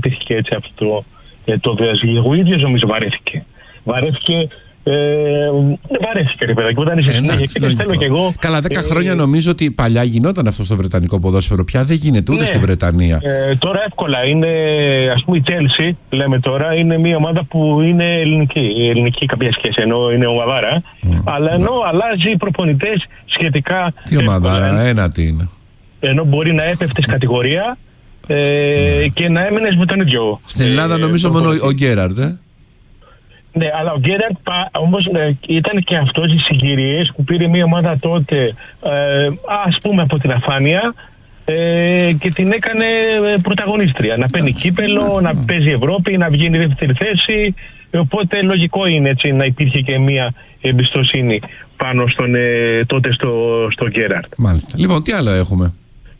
αναπτύχθηκε έτσι αυτό το διαζύγιο. Ο ίδιος νομίζω βαρέθηκε. Βαρέθηκε ρε παιδάκι, όταν είσαι συνέχεια και θέλω κι εγώ. Καλά, 10 χρόνια νομίζω ότι παλιά γινόταν αυτό στο βρετανικό ποδόσφαιρο. Πια δεν γίνεται ούτε στη Βρετανία. Τώρα εύκολα είναι, ας πούμε, η Chelsea, λέμε τώρα, είναι μια ομάδα που είναι ελληνική. Η ελληνική κάποια σχέση, ενώ είναι ομαδάρα. Αλλά ενώ αλλάζει προπονητές σχετικά. Τι ομαδάρα, ένα τι είναι. Ενώ μπορεί να έπεφτες κατηγορία και να έμενες με τον ίδιο. Στην Ελλάδα νομίζω μόνο ο Γκέραρντ. Ναι, αλλά ο Γκέραρντ όμως ήταν και αυτός οι συγκυρίες που πήρε μια ομάδα τότε, ας πούμε από την αφάνεια, και την έκανε πρωταγωνίστρια. Να παίρνει κύπελο, να παίζει Ευρώπη, να βγαίνει δεύτερη θέση. Οπότε λογικό είναι έτσι να υπήρχε και μια εμπιστοσύνη πάνω τότε στο Γκέραρντ. Μάλιστα. Λοιπόν, τι άλλο έχουμε?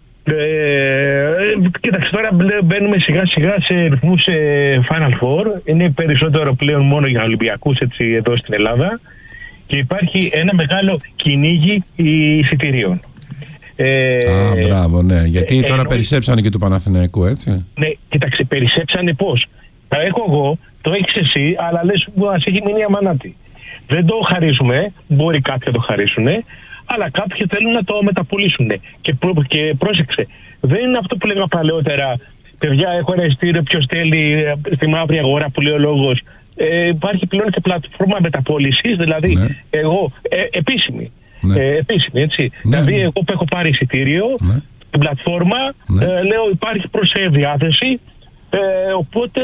Κοίταξε, τώρα μπαίνουμε σιγά σιγά σε ρυθμούς Final Four. Είναι περισσότερο πλέον μόνο για Ολυμπιακούς έτσι εδώ στην Ελλάδα. Και υπάρχει ένα μεγάλο κυνήγι εισιτηρίων. Μπράβο, ναι. Γιατί τώρα περισσέψανε και του Παναθηναϊκού, έτσι. Ναι, κοίταξε, περισσέψανε πώς? Τα έχω εγώ, το έχεις εσύ, αλλά λες που μας έχει μείνει αμανάτη. Δεν το χαρίζουμε, μπορεί κάποιοι να το χαρίσουνε, αλλά κάποιοι θέλουν να το μεταπολίσουν. Και πρόσεξε, δεν είναι αυτό που λέγαμε παλαιότερα, παιδιά, έχω ένα εισιτήριο, ποιος θέλει, στη μαύρη αγορά που λέει ο λόγος. Υπάρχει πλέον και πλατφόρμα μεταπόλησης, δηλαδή εγώ, επίσημη. Επίσημη, έτσι. Δηλαδή, εγώ που έχω πάρει εισιτήριο, την πλατφόρμα, λέω υπάρχει προς διάθεση, οπότε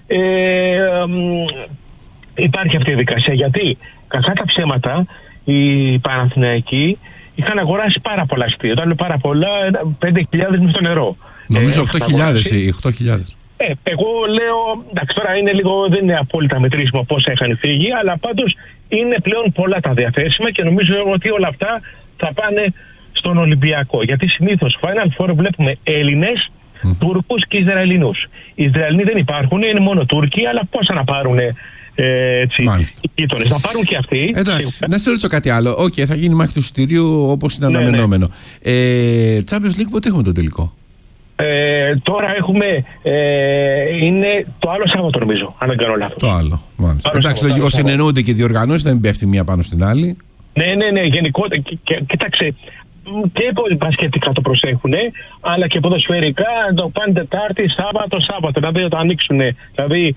υπάρχει αυτή η δικασία. Γιατί, κακά τα ψέματα, οι Παναθηναϊκοί είχαν αγοράσει πάρα πολλά εισιτήρια. Όταν λέω πάρα πολλά, 5.000 με στο νερό. Νομίζω 8.000. Εγώ λέω, εντάξει, τώρα είναι λίγο, δεν είναι απόλυτα μετρήσιμο πόσα είχαν φύγει, αλλά πάντως είναι πλέον πολλά τα διαθέσιμα και νομίζω ότι όλα αυτά θα πάνε στον Ολυμπιακό. Γιατί συνήθως Final Four βλέπουμε Έλληνες, Τούρκους και Ισραηλινούς. Οι Ισραηλινοί δεν υπάρχουν, είναι μόνο Τούρκοι, αλλά πώς να πάρουν οι γείτονες, να πάρουν και αυτοί. Εντάξει, να σε ρωτήσω κάτι άλλο. Θα γίνει μάχη του εισιτηρίου όπως είναι αναμενόμενο. Champions League πότε έχουμε το τελικό? Τώρα έχουμε, είναι το άλλο Σάββατο νομίζω, αν δεν κάνω λάθος. Το άλλο, μάλιστα. Εντάξει, λογικό συνεννοούνται και οι διοργανώσεις, δεν πέφτει μία πάνω στην άλλη. Ναι, γενικότερα, κοίταξε, και μπασκετικά το προσέχουν, αλλά και ποδοσφαιρικά το πάνε Τετάρτη, Σάββατο, δηλαδή το ανοίξουν, δηλαδή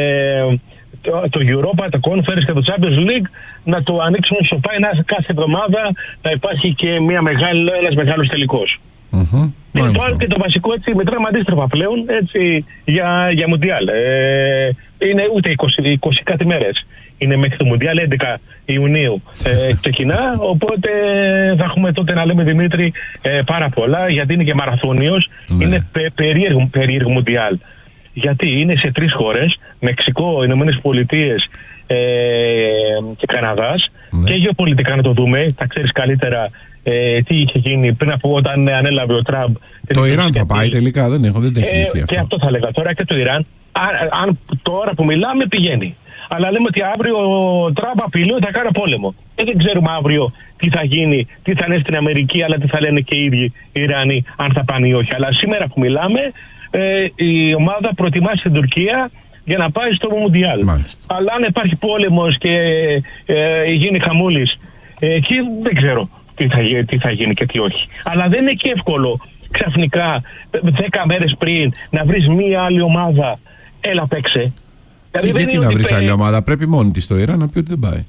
το Europa, το Conference και το Champions League να το ανοίξουν σοπά, κάθε εβδομάδα να υπάρχει και ένας μεγάλος τελικός. Το άλλο και το βασικό, έτσι, μετράμε αντίστροφα πλέον, έτσι, για Μουντιάλ. Είναι ούτε 20 κάτι μέρες. Είναι μέχρι το Μουντιάλ, 11 Ιουνίου ξεκινά, οπότε θα έχουμε τότε να λέμε, Δημήτρη, πάρα πολλά, γιατί είναι και μαραθώνιος. Είναι περίεργο Μουντιάλ. Γιατί είναι σε 3 χώρες, Μεξικό, Ηνωμένες Πολιτείες και Καναδάς, και γεωπολιτικά να το δούμε, θα ξέρεις καλύτερα τι είχε γίνει πριν από όταν ανέλαβε ο Τραμπ. Το Ιράν θα πάει τελικά, δεν έχει λυθεί αυτό. Και αυτό θα λέγα τώρα, και το Ιράν, αν τώρα που μιλάμε πηγαίνει. Αλλά λέμε ότι αύριο ο Τραμπ απειλεί ότι θα κάνει πόλεμο. Δεν ξέρουμε αύριο τι θα γίνει, τι θα είναι στην Αμερική, αλλά τι θα λένε και οι ίδιοι οι Ιρανοί, αν θα πάνε ή όχι. Αλλά σήμερα που μιλάμε, η ομάδα προετοιμάσει την Τουρκία για να πάει στο Μουντιάλ. Αλλά αν υπάρχει πόλεμος και γίνει χαμούλης, εκεί δεν ξέρω τι θα γίνει και τι όχι. Αλλά δεν είναι και εύκολο ξαφνικά 10 μέρες πριν να βρεις μία άλλη ομάδα, έλα παίξε. Γιατί να βρεις άλλη ομάδα, πρέπει μόνη της το Ιράν να πει ότι δεν πάει.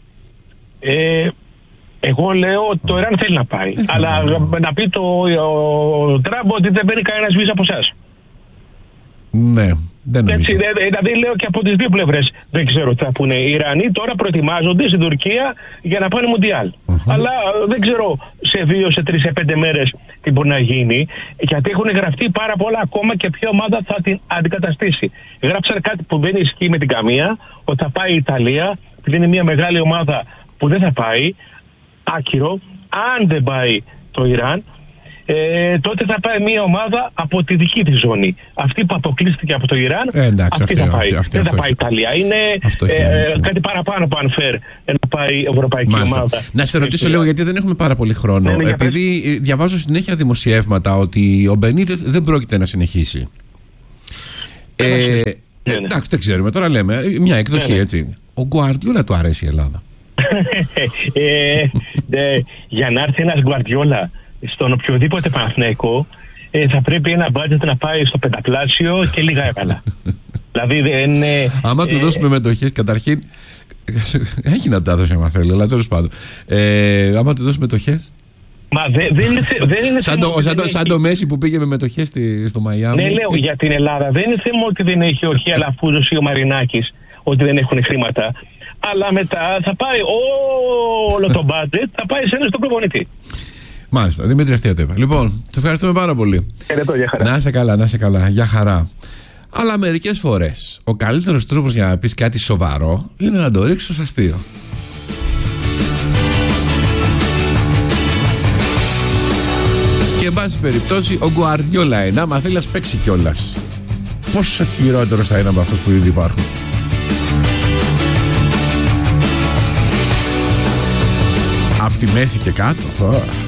Εγώ λέω ότι το Ιράν θέλει να πάει. Αλλά να πει ο Τραμπ ότι δεν παίρνει κανένας βίζα από εσάς. Ναι, δεν νομίζω. Έτσι, δηλαδή λέω και από τις δύο πλευρές δεν ξέρω τι θα πούνε. Οι Ιρανοί τώρα προετοιμάζονται στην Τουρκία για να πάνε Μουντιάλ. Αλλά δεν ξέρω σε 2, σε 3, σε 5 μέρες τι μπορεί να γίνει, γιατί έχουν γραφτεί πάρα πολλά ακόμα και ποια ομάδα θα την αντικαταστήσει. Γράψαν κάτι που δεν ισχύει με την καμία, ότι θα πάει η Ιταλία, επειδή είναι μια μεγάλη ομάδα που δεν θα πάει, άκυρο. Αν δεν πάει το Ιράν, τότε θα πάει μια ομάδα από τη δική της ζώνη. Αυτή που αποκλείστηκε από το Ιράν, αυτή θα πάει. Δεν θα πάει η Ιταλία. Είναι κάτι παραπάνω από unfair να πάει η ευρωπαϊκή ομάδα. Να σε ρωτήσω λίγο, γιατί δεν έχουμε πάρα πολύ χρόνο. Επειδή διαβάζω συνέχεια δημοσιεύματα ότι ο Μπενίτεθ δεν πρόκειται να συνεχίσει. Εντάξει, δεν ξέρουμε, τώρα λέμε μια εκδοχή, έτσι. Ο Γκουαρδιόλα του αρέσει η Ελλάδα. Για να έρθει ένας Γκουαρδιόλα στον οποιοδήποτε Παναθηναϊκό, θα πρέπει ένα μπάτζετ να πάει στο πενταπλάσιο και λίγα έβαλα. Δηλαδή άμα του δώσουμε μετοχές, καταρχήν έχει να τα δώσει άμα θέλει, αλλά τέλος πάντων, άμα του δώσει μετοχές. Μα δεν είναι σαν το Μέση που πήγε με μετοχές στο Μαϊάμι. Ναι, λέω για την Ελλάδα. Δεν είναι θέμα ότι δεν έχει ο Χιαλαφούζος ή ο Μαρινάκης, ότι δεν έχουν χρήματα. Αλλά μετά θα πάει όλο το budget, θα πάει σε ένα στον προπονητή. Μάλιστα, Δημήτρη, αστεία το είπα. Λοιπόν, σε ευχαριστούμε πάρα πολύ. Για χαρά. Να είσαι καλά, για χαρά. Αλλά μερικές φορές ο καλύτερος τρόπος για να πεις κάτι σοβαρό είναι να το ρίξεις ως αστείο. Και εν πάση περιπτώσει ο Γκουαρδιόλα είναι, άμα θέλει να παίξει κιόλας. Πόσο χειρότερος θα είναι από αυτούς που ήδη υπάρχουν. Απ' τη μέση και κάτω.